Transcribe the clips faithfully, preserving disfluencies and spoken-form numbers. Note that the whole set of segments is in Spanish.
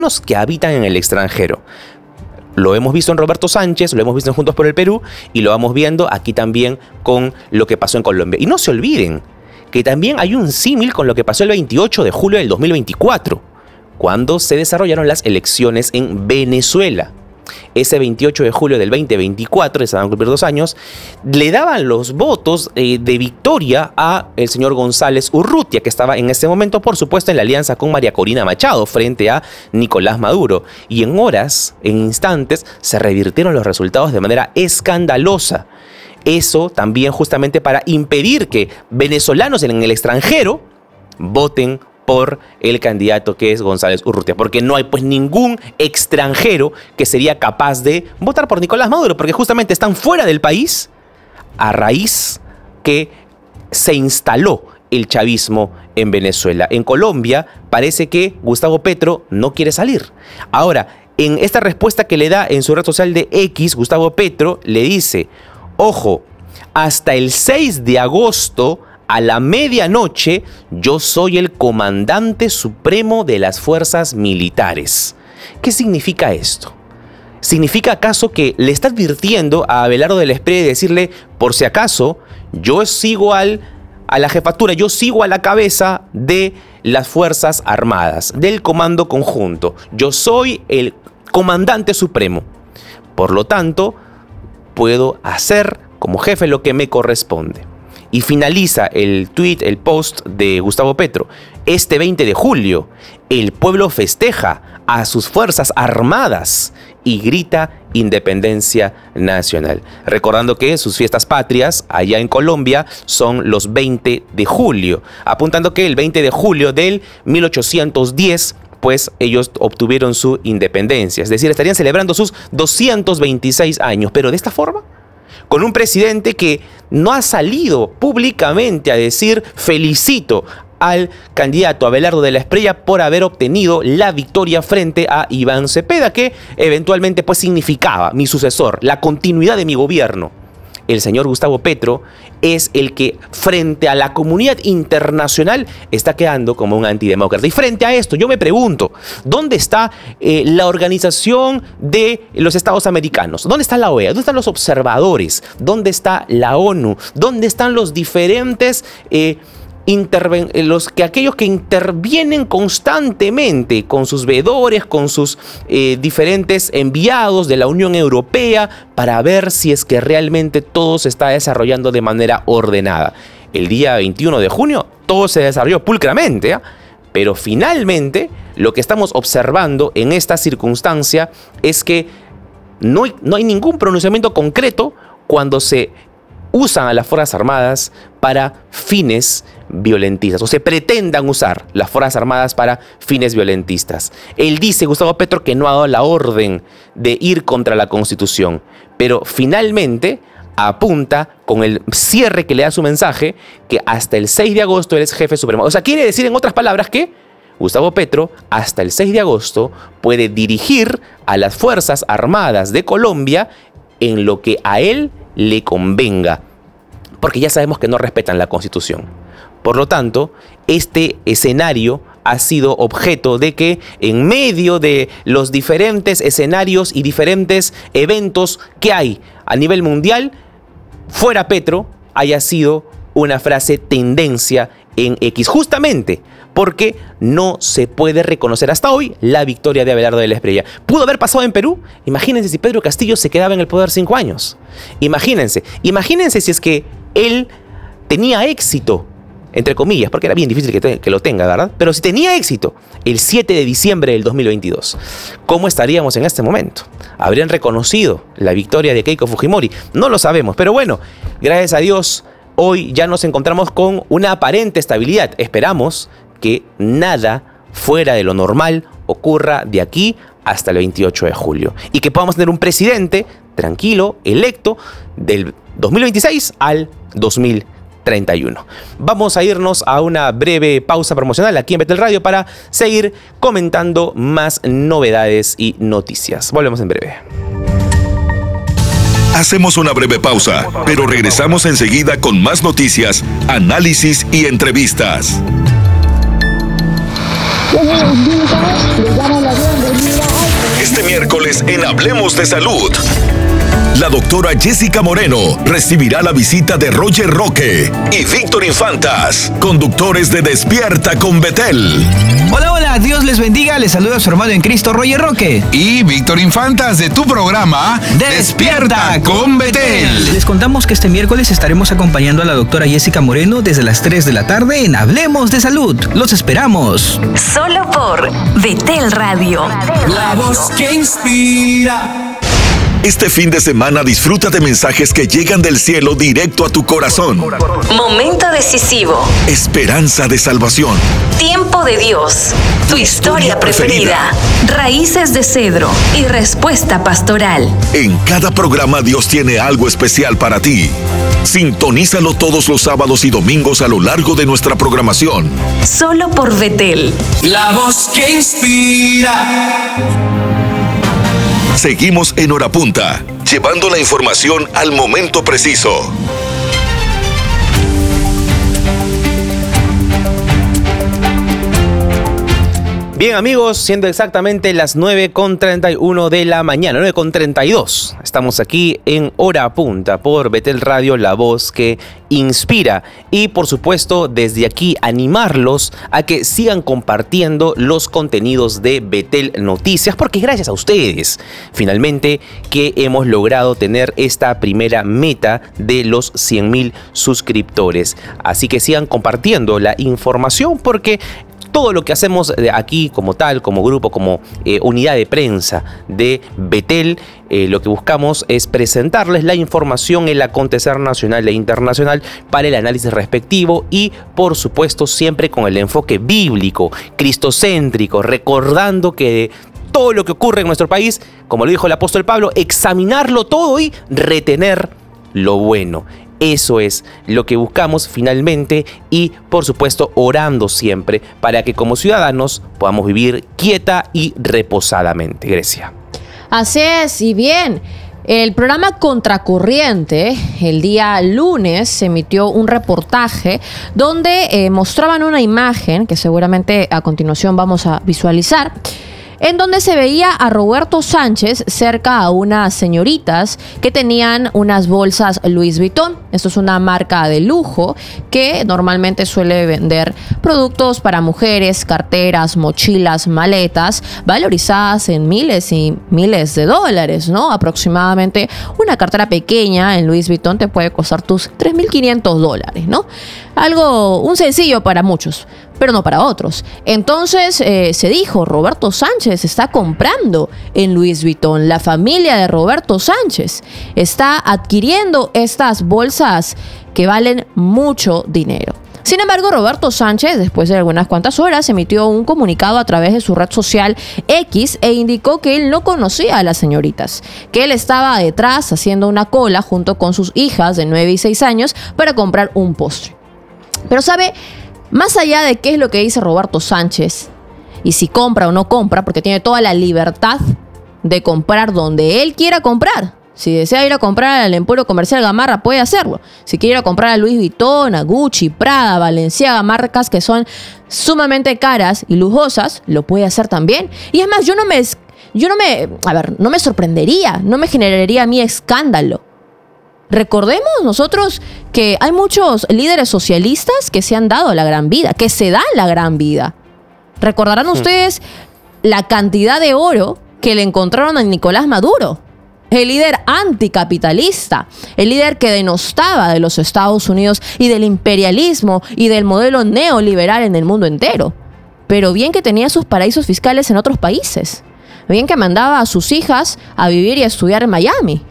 que habitan en el extranjero. Lo hemos visto en Roberto Sánchez, lo hemos visto en Juntos por el Perú y lo vamos viendo aquí también con lo que pasó en Colombia. Y no se olviden que también hay un símil con lo que pasó el veintiocho de julio del dos mil veinticuatro, cuando se desarrollaron las elecciones en Venezuela. Ese veintiocho de julio del veinte veinticuatro, se van a cumplir dos años, le daban los votos eh, de victoria a el señor González Urrutia, que estaba en ese momento, por supuesto, en la alianza con María Corina Machado frente a Nicolás Maduro. Y en horas, en instantes, se revirtieron los resultados de manera escandalosa. Eso también justamente para impedir que venezolanos en el extranjero voten por el candidato que es González Urrutia, porque no hay pues ningún extranjero que sería capaz de votar por Nicolás Maduro, porque justamente están fuera del país a raíz que se instaló el chavismo en Venezuela. En Colombia parece que Gustavo Petro no quiere salir. Ahora, en esta respuesta que le da en su red social de X, Gustavo Petro le dice: ojo, hasta el seis de agosto a la medianoche, yo soy el comandante supremo de las fuerzas militares. ¿Qué significa esto? ¿Significa acaso que le está advirtiendo a Abelardo del Espriella y decirle, por si acaso, yo sigo al, a la jefatura, yo sigo a la cabeza de las Fuerzas Armadas, del Comando Conjunto? Yo soy el comandante supremo. Por lo tanto, puedo hacer como jefe lo que me corresponde. Y finaliza el tweet, el post de Gustavo Petro. Este veinte de julio, el pueblo festeja a sus Fuerzas Armadas y grita independencia nacional. Recordando que sus fiestas patrias allá en Colombia son los veinte de julio. Apuntando que el veinte de julio del mil ochocientos diez, pues ellos obtuvieron su independencia. Es decir, estarían celebrando sus doscientos veintiséis años. Pero de esta forma, con un presidente que no ha salido públicamente a decir felicito al candidato Abelardo de la Espriella por haber obtenido la victoria frente a Iván Cepeda, que eventualmente pues significaba mi sucesor, la continuidad de mi gobierno. El señor Gustavo Petro es el que frente a la comunidad internacional está quedando como un antidemócrata. Y frente a esto yo me pregunto, ¿dónde está eh, la Organización de los Estados Americanos? ¿Dónde está la O E A? ¿Dónde están los observadores? ¿Dónde está la ONU? ¿Dónde están los diferentes... Eh, Interven los que aquellos que intervienen constantemente con sus veedores, con sus eh, diferentes enviados de la Unión Europea para ver si es que realmente todo se está desarrollando de manera ordenada? El día veintiuno de junio todo se desarrolló pulcramente, ¿eh? Pero finalmente lo que estamos observando en esta circunstancia es que no hay, no hay ningún pronunciamiento concreto cuando se usan a las Fuerzas Armadas para fines violentistas, o se pretendan usar las Fuerzas Armadas para fines violentistas. Él dice, Gustavo Petro, que no ha dado la orden de ir contra la Constitución, pero finalmente apunta con el cierre que le da su mensaje que hasta el seis de agosto él es jefe supremo. O sea, quiere decir en otras palabras que Gustavo Petro hasta el seis de agosto puede dirigir a las Fuerzas Armadas de Colombia en lo que a él le convenga, porque ya sabemos que no respetan la Constitución. Por lo tanto, este escenario ha sido objeto de que en medio de los diferentes escenarios y diferentes eventos que hay a nivel mundial, fuera Petro, haya sido una frase tendencia en X, justamente porque no se puede reconocer hasta hoy la victoria de Abelardo de la Espriella. ¿Pudo haber pasado en Perú? Imagínense si Pedro Castillo se quedaba en el poder cinco años. Imagínense, imagínense si es que él tenía éxito, entre comillas, porque era bien difícil que, te, que lo tenga, ¿verdad? Pero si tenía éxito el siete de diciembre del dos mil veintidós, ¿cómo estaríamos en este momento? ¿Habrían reconocido la victoria de Keiko Fujimori? No lo sabemos, pero bueno, gracias a Dios, hoy ya nos encontramos con una aparente estabilidad. Esperamos que nada fuera de lo normal ocurra de aquí hasta el veintiocho de julio y que podamos tener un presidente tranquilo, electo, del dos mil veintiséis al dos mil treinta y uno. Vamos a irnos a una breve pausa promocional aquí en Betel Radio para seguir comentando más novedades y noticias. Volvemos en breve. Hacemos una breve pausa, pero regresamos enseguida con más noticias, análisis y entrevistas. Les llamo el avión del miércoles en Hablemos de Salud. La doctora Jessica Moreno recibirá la visita de Roger Roque y Víctor Infantas, conductores de Despierta con Betel. Hola, hola, Dios les bendiga, les saluda su hermano en Cristo, Roger Roque. Y Víctor Infantas de tu programa Despierta con Betel. Les contamos que este miércoles estaremos acompañando a la doctora Jessica Moreno desde las tres de la tarde en Hablemos de Salud. Los esperamos. Solo por Betel Radio. La voz que inspira. Este fin de semana disfruta de mensajes que llegan del cielo directo a tu corazón. Momento decisivo. Esperanza de salvación. Tiempo de Dios. Tu historia preferida. Raíces de cedro y respuesta pastoral. En cada programa Dios tiene algo especial para ti. Sintonízalo todos los sábados y domingos a lo largo de nuestra programación. Solo por Betel. La voz que inspira. Seguimos en Hora Punta, llevando la información al momento preciso. Bien, amigos, siendo exactamente las nueve con treinta y uno de la mañana, nueve con treinta y dos. Estamos aquí en Hora Punta por Betel Radio, la voz que inspira. Y por supuesto, desde aquí animarlos a que sigan compartiendo los contenidos de Betel Noticias, porque gracias a ustedes, finalmente, que hemos logrado tener esta primera meta de los cien mil suscriptores. Así que sigan compartiendo la información, porque todo lo que hacemos aquí como tal, como grupo, como eh, unidad de prensa de Betel, eh, lo que buscamos es presentarles la información, el acontecer nacional e internacional para el análisis respectivo y, por supuesto, siempre con el enfoque bíblico, cristocéntrico, recordando que todo lo que ocurre en nuestro país, como lo dijo el apóstol Pablo, examinarlo todo y retener lo bueno. Eso es lo que buscamos finalmente y, por supuesto, orando siempre para que como ciudadanos podamos vivir quieta y reposadamente. Grecia. Así es, y bien, el programa Contracorriente, el día lunes, se emitió un reportaje donde eh, mostraban una imagen que seguramente a continuación vamos a visualizar, en donde se veía a Roberto Sánchez cerca a unas señoritas que tenían unas bolsas Louis Vuitton. Esto es una marca de lujo que normalmente suele vender productos para mujeres, carteras, mochilas, maletas, valorizadas en miles y miles de dólares, ¿no? Aproximadamente una cartera pequeña en Louis Vuitton te puede costar tus tres mil quinientos dólares, ¿no? Algo, un sencillo para muchos, pero no para otros. Entonces eh, se dijo, Roberto Sánchez está comprando en Louis Vuitton. La familia de Roberto Sánchez está adquiriendo estas bolsas que valen mucho dinero. Sin embargo, Roberto Sánchez, después de algunas cuantas horas, emitió un comunicado a través de su red social X e indicó que él no conocía a las señoritas, que él estaba detrás haciendo una cola junto con sus hijas de nueve y seis años para comprar un postre. Pero sabe, más allá de qué es lo que dice Roberto Sánchez y si compra o no compra, porque tiene toda la libertad de comprar donde él quiera comprar. Si desea ir a comprar al Emporio Comercial Gamarra, puede hacerlo. Si quiere ir a comprar a Louis Vuitton, a Gucci, Prada, Balenciaga, marcas que son sumamente caras y lujosas, lo puede hacer también. Y es más, yo no me, yo no me, a ver, no me sorprendería, no me generaría a mí escándalo. Recordemos nosotros que hay muchos líderes socialistas que se han dado la gran vida, que se dan la gran vida. Recordarán sí. ustedes la cantidad de oro que le encontraron a Nicolás Maduro, el líder anticapitalista, el líder que denostaba de los Estados Unidos y del imperialismo y del modelo neoliberal en el mundo entero. Pero bien que tenía sus paraísos fiscales en otros países. Bien que mandaba a sus hijas a vivir y a estudiar en Miami,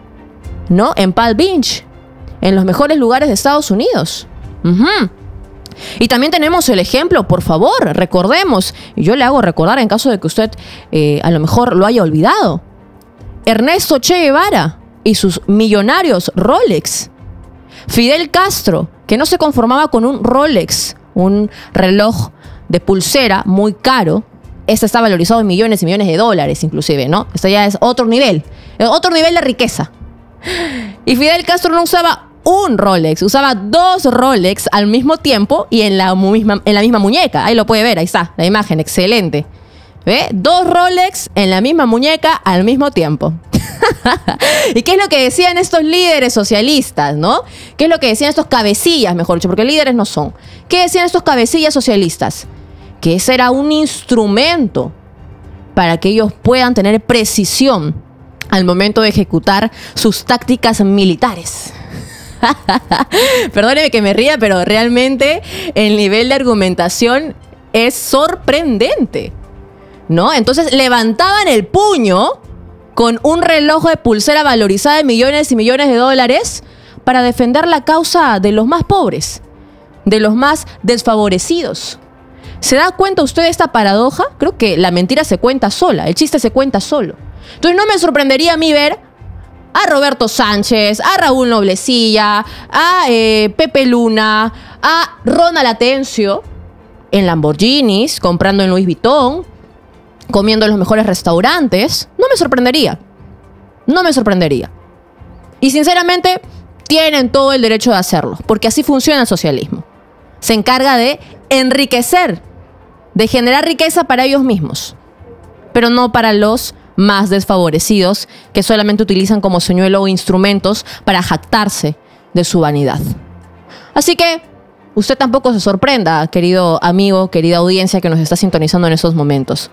¿no? En Palm Beach, en los mejores lugares de Estados Unidos. Uh-huh. Y también tenemos el ejemplo, por favor, recordemos, y yo le hago recordar en caso de que usted eh, a lo mejor lo haya olvidado, Ernesto Che Guevara y sus millonarios Rolex. Fidel Castro, que no se conformaba con un Rolex, un reloj de pulsera muy caro. Este está valorizado en millones y millones de dólares inclusive, ¿no? Este ya es otro nivel, otro nivel de riqueza. Y Fidel Castro no usaba un Rolex, usaba dos Rolex al mismo tiempo y en la misma, en la misma muñeca. Ahí lo puede ver, ahí está, la imagen, excelente. ¿Ve? Dos Rolex en la misma muñeca al mismo tiempo. ¿Y qué es lo que decían estos líderes socialistas, no? ¿Qué es lo que decían estos cabecillas, mejor dicho? Porque líderes no son. ¿Qué decían estos cabecillas socialistas? Que ese era un instrumento para que ellos puedan tener precisión al momento de ejecutar sus tácticas militares. Perdóneme que me ría, pero realmente el nivel de argumentación es sorprendente, ¿no? Entonces levantaban el puño con un reloj de pulsera valorizada en millones y millones de dólares para defender la causa de los más pobres, de los más desfavorecidos. ¿Se da cuenta usted de esta paradoja? Creo que la mentira se cuenta sola, el chiste se cuenta solo. Entonces no me sorprendería a mí ver a Roberto Sánchez, a Raúl Noblecilla, a eh, Pepe Luna, a Ronald Atencio en Lamborghinis, comprando en Louis Vuitton, comiendo en los mejores restaurantes. No me sorprendería. No me sorprendería. Y sinceramente, tienen todo el derecho de hacerlo, porque así funciona el socialismo. Se encarga de enriquecer, de generar riqueza para ellos mismos, pero no para los más desfavorecidos que solamente utilizan como señuelo o instrumentos para jactarse de su vanidad. Así que usted tampoco se sorprenda, querido amigo, querida audiencia que nos está sintonizando en estos momentos.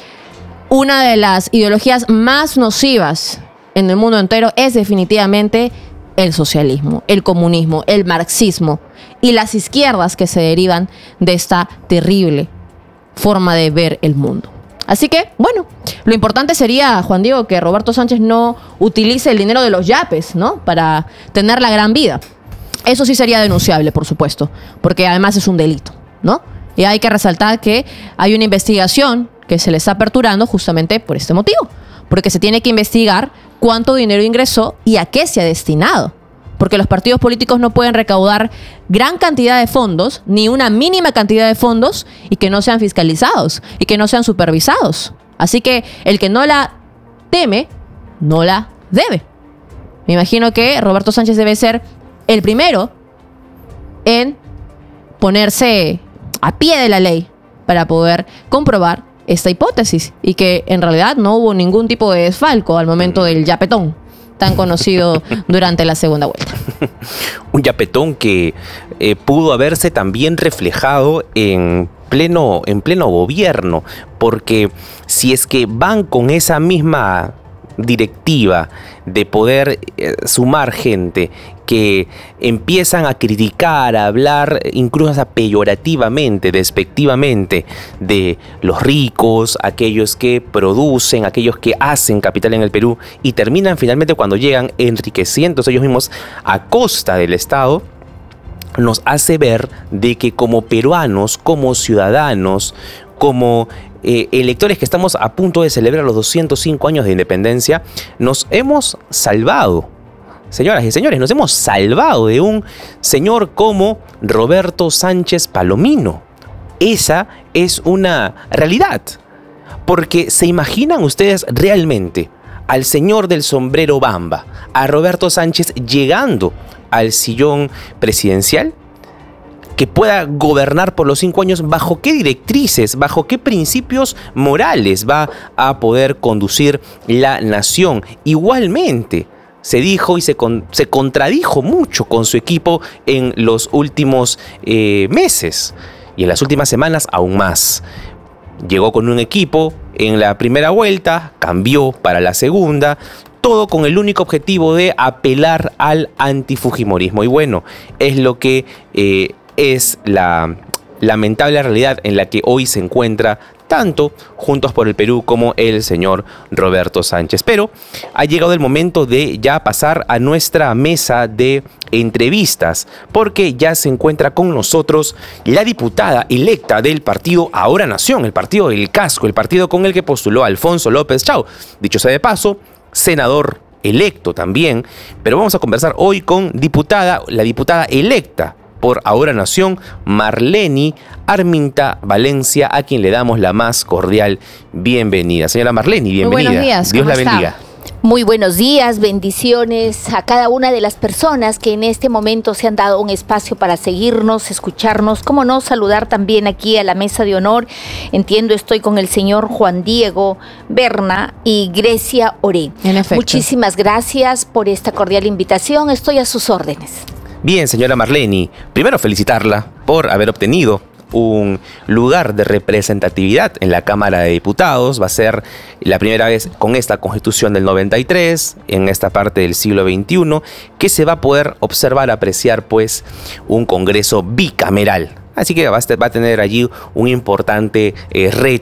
Una de las ideologías más nocivas en el mundo entero es definitivamente el socialismo, el comunismo, el marxismo y las izquierdas que se derivan de esta terrible forma de ver el mundo. Así que, bueno, lo importante sería, Juan Diego, que Roberto Sánchez no utilice el dinero de los yapes, ¿no?, para tener la gran vida. Eso sí sería denunciable, por supuesto, porque además es un delito, ¿no? Y hay que resaltar que hay una investigación que se le está aperturando justamente por este motivo, porque se tiene que investigar cuánto dinero ingresó y a qué se ha destinado. Porque los partidos políticos no pueden recaudar gran cantidad de fondos, ni una mínima cantidad de fondos, y que no sean fiscalizados, y que no sean supervisados. Así que el que no la teme, no la debe. Me imagino que Roberto Sánchez debe ser el primero en ponerse a pie de la ley para poder comprobar esta hipótesis, y que en realidad no hubo ningún tipo de desfalco al momento del yapetón tan conocido durante la segunda vuelta. Un yapetón que eh, pudo haberse también reflejado en pleno, en pleno gobierno, porque si es que van con esa misma directiva de poder eh, sumar gente que empiezan a criticar, a hablar incluso hasta peyorativamente, despectivamente de los ricos, aquellos que producen, aquellos que hacen capital en el Perú, y terminan finalmente cuando llegan enriqueciéndose ellos mismos a costa del Estado, nos hace ver de que como peruanos, como ciudadanos, como eh, electores que estamos a punto de celebrar los doscientos cinco años de independencia, nos hemos salvado. Señoras y señores, nos hemos salvado de un señor como Roberto Sánchez Palomino. Esa es una realidad. Porque ¿se imaginan ustedes realmente al señor del sombrero bamba, a Roberto Sánchez, llegando al sillón presidencial? Que pueda gobernar por los cinco años, ¿bajo qué directrices, bajo qué principios morales va a poder conducir la nación? Igualmente, se dijo y se, con, se contradijo mucho con su equipo en los últimos eh, meses, y en las últimas semanas aún más. Llegó con un equipo en la primera vuelta, cambió para la segunda, todo con el único objetivo de apelar al antifujimorismo. Y bueno, es lo que eh, es la lamentable realidad en la que hoy se encuentra tanto Juntos por el Perú como el señor Roberto Sánchez. Pero ha llegado el momento de ya pasar a nuestra mesa de entrevistas, porque ya se encuentra con nosotros la diputada electa del partido Ahora Nación, el partido del casco, el partido con el que postuló Alfonso López Chau. Dicho sea de paso, senador electo también. Pero vamos a conversar hoy con diputada, la diputada electa por Ahora Nación, Marleni Arminta Valencia, a quien le damos la más cordial bienvenida. Señora Marleni, bienvenida. Muy buenos días. Dios ¿Cómo la bendiga. está? Muy buenos días, bendiciones a cada una de las personas que en este momento se han dado un espacio para seguirnos, escucharnos, cómo no, saludar también aquí a la mesa de honor. Entiendo, estoy con el señor Juan Diego Berna y Grecia Oré. En efecto. Muchísimas gracias por esta cordial invitación, estoy a sus órdenes. Bien, señora Marleni, primero felicitarla por haber obtenido un lugar de representatividad en la Cámara de Diputados. Va a ser la primera vez con esta Constitución del noventa y tres, en esta parte del siglo veintiuno, que se va a poder observar, apreciar pues un Congreso bicameral. Así que va a, va a tener allí un importante eh, reto